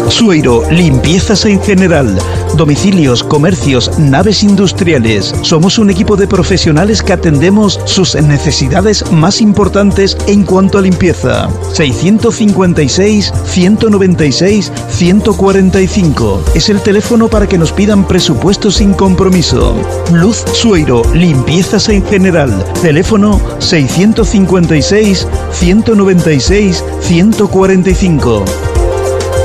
Luz Sueiro, limpiezas en general, domicilios, comercios, naves industriales. Somos un equipo de profesionales que atendemos sus necesidades más importantes en cuanto a limpieza. 656 196 145 es el teléfono para que nos pidan presupuestos sin compromiso. Luz Sueiro, limpiezas en general. Teléfono 656 196 145.